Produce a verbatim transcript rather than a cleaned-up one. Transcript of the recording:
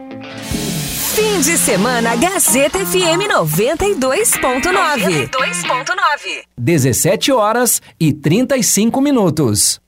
Fim de semana Gazeta F M noventa e dois ponto nove. dezessete horas e trinta e cinco minutos.